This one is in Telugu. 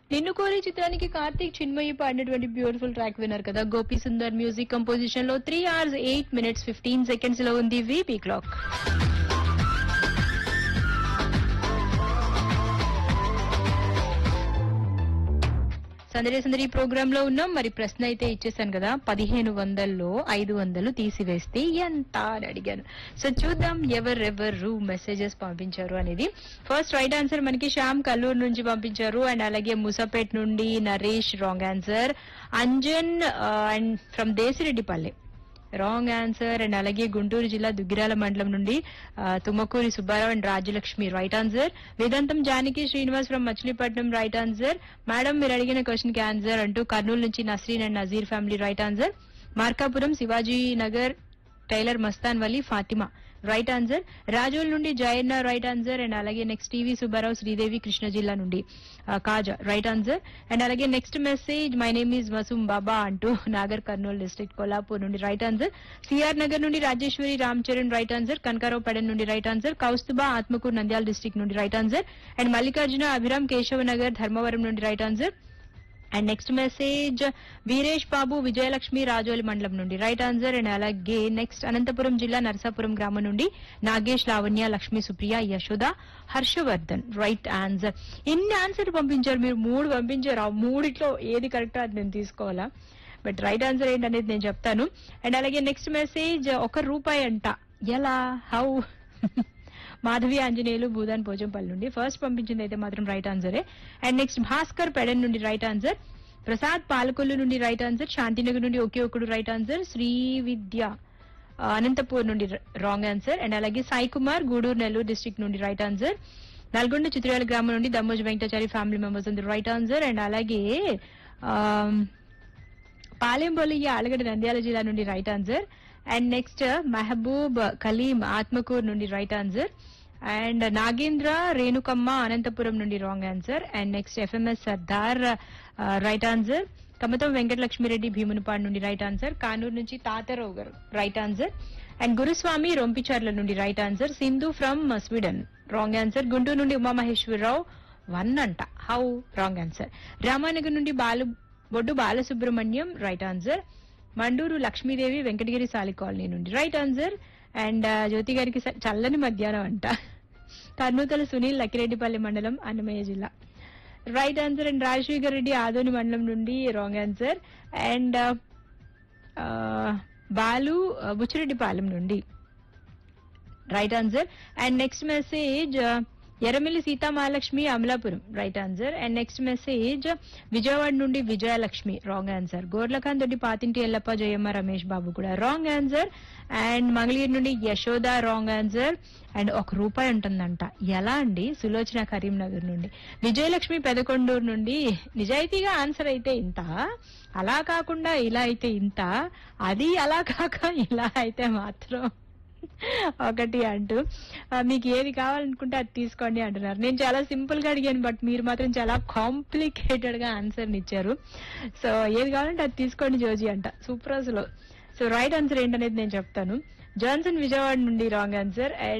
నిన్ను కోరి చిత్రానికి కార్తీక్ చిన్మయి పాడినటువంటి బ్యూటిఫుల్ ట్రాక్ విన్నారు కదా. గోపి సుందర్ మ్యూజిక్ కంపోజిషన్ లో 3 hours 8 minutes 15 seconds లో ఉంది వీపీ క్లాక్. సందడి సందడి ప్రోగ్రామ్ లో ఉన్నాం. మరి ప్రశ్న అయితే ఇచ్చేసాను కదా, 1500లో 500 తీసివేస్తే ఎంత అని అడిగాను. సో చూద్దాం ఎవరెవరు మెసేజెస్ పంపించారు అనేది. ఫస్ట్ రైట్ ఆన్సర్ మనకి శ్యామ్ కల్లూరు నుంచి పంపించారు. అండ్ అలాగే ముసాపేట్ నుండి Naresh wrong answer. Anjan and from Desireddipalle wrong answer. And అలాగే గుంటూరు జిల్లా దుగ్గిరాల మండలం నుండి Tummakuri Subbarao and Rajyalakshmi right answer. Vedantam Janaki Srinivas from Machilipatnam right answer. Madam మీరు అడిగిన క్వశ్చన్ కి ఆన్సర్ అంటూ కర్నూలు నుంచి Nasreen and Nazir family right answer. Markapuram Shivaji Nagar tailor Mastan Vali Fatima right answer. Razole నుండి జయన్న రైట్ ఆన్సర్. అండ్ అలాగే నెక్స్ట్ టీవీ సుబ్బారావు శ్రీదేవి కృష్ణ జిల్లా నుండి కాజా రైట్ ఆన్సర్. అండ్ అలాగే next message my name is Masoom బాబా అంటూ నాగర్ కర్నూలు డిస్ట్రిక్ట్ కొల్లాపూర్ నుండి రైట్ ఆన్సర్. సిఆర్ నగర్ నుండి రాజేశ్వరి రామ్ చరణ్ రైట్ ఆన్సర్. కనకారావు పెడన్ నుండి right answer. Kaustubha Atmakur Nandyal district నుండి right answer. And Mallikarjuna Abhiram Keshava Nagar Dharmavaram నుండి right answer. And next message Veeresh బాబు విజయలక్ష్మి రాజోలి మండలం నుండి రైట్ ఆన్సర్. అండ్ అలాగే నెక్స్ట్ అనంతపురం జిల్లా నరసాపురం గ్రామం నుండి నాగేష్ లావణ్య లక్ష్మి సుప్రియ యశోద హర్షవర్ధన్ రైట్ ఆన్సర్. ఇన్ని ఆన్సర్ పంపించారు మీరు, 3 పంపించారు. ఆ 3లో ఏది కరెక్టో అది నేను తీసుకోవాలా, బట్ రైట్ ఆన్సర్ ఏంటనేది నేను చెప్తాను. అండ్ అలాగే నెక్స్ట్ మెసేజ్ ₹1 అంట ఎలా హౌ మాధవి ఆంజనేయులు భూదాన్ పోచంపల్లి నుండి ఫస్ట్ పంపించింది అయితే మాత్రం right ఆన్సరే. And next Bhaskar Pedana నుండి రైట్ ఆన్సర్. ప్రసాద్ పాలకొల్లు నుండి రైట్ ఆన్సర్. శాంతినగర్ నుండి ఒకే ఒకడు రైట్ ఆన్సర్. శ్రీ విద్య అనంతపూర్ నుండి రాంగ్ ఆన్సర్. అండ్ అలాగే సాయి కుమార్ గూడూరు నెల్లూరు డిస్ట్రిక్ట్ నుండి రైట్ ఆన్సర్. నల్గొండ చిత్రాల గ్రామం నుండి దమ్మోజు వెంకటాచారి ఫ్యామిలీ మెంబర్స్ ఉంది రైట్ ఆన్సర్. అండ్ అలాగే పాలెంపల్లి ఆలగడ్డ నంద్యాల జిల్లా నుండి right answer. And next Mahabub Kaleem Atmakur నుండి right answer. And Nagendra Renukamma Anantapuram నుండి wrong answer. And next FMS Sardar right answer. Kamatham Venkatalakshmi Reddy Bheemunipadu నుండి రైట్ ఆన్సర్. కానూరు నుంచి తాతారావు గారు రైట్ ఆన్సర్. అండ్ గురుస్వామి రొంపిచర్ల నుండి right answer. Sindhu from Sweden wrong answer. Guntur నుండి ఉమామహేశ్వరరావు 1 అంట హౌ రాంగ్ ఆన్సర్. రామానగర్ నుండి బొడ్డు బాలసుబ్రహ్మణ్యం రైట్ ఆన్సర్. మండూరు లక్ష్మీదేవి వెంకటగిరి సాలి కాలనీ నుండి రైట్ ఆన్సర్. అండ్ జ్యోతి గారికి చల్లని మధ్యాహ్నం అంట. కర్నూతల సునీల్ లక్కిరెడ్డిపల్లి మండలం అన్నమయ్య జిల్లా right answer. And Rajasekhar Reddy Adoni మండలం నుండి wrong answer. And Balu Buchireddypalem నుండి right answer. And next message Erramilli Sitamahalakshmi Amalapuram right answer. And next message Vijayawada నుండి విజయలక్ష్మి రాంగ్ ఆన్సర్. గోర్లఖాన్ తోటి పాతింటి ఎల్లప్ప జయమ్మ రమేష్ బాబు కూడా రాంగ్ ఆన్సర్. అండ్ మంగళగిరి నుండి యశోద రాంగ్ ఆన్సర్. అండ్ ₹1 ఉంటుందంట ఎలా అండి సులోచన కరీంనగర్ నుండి. విజయలక్ష్మి పెదకొండూరు నుండి నిజాయితీగా ఆన్సర్ అయితే ఇంత, అలా కాకుండా ఇలా అయితే ఇంత, అది అలా కాక ఇలా అయితే మాత్రం 1 అంటూ మీకు ఏది కావాలనుకుంటే అది తీసుకోండి అంటున్నారు. నేను చాలా సింపుల్ గా అడిగాను, బట్ మీరు మాత్రం చాలా కాంప్లికేటెడ్ గా ఆన్సర్ ఇచ్చారు. సో ఏది కావాలంటే అది తీసుకోండి జోజీ అంట సూపర్ అసలు. సో రైట్ ఆన్సర్ ఏంటనేది నేను చెప్తాను. జాన్సన్ విజయవాడ నుండి రాంగ్ ఆన్సర్.